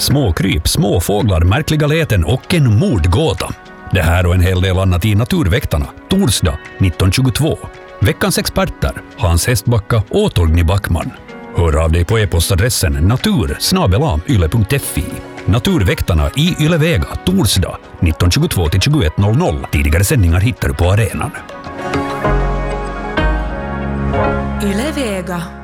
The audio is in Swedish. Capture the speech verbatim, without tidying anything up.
Små kryp, små fåglar, märkliga läten och en mordgåta. Det här och en hel del annat i Naturväktarna, torsdag nitton tjugotvå. Veckans experter, Hans Hestbacka och Torgny Backman. Hör av dig på e-postadressen natur snabel-a yle punkt fi. Naturväktarna i Ylevega, torsdag nitton tjugotvå till tjugoett noll noll. Tidigare sändningar hittar du på arenan. Ylevega.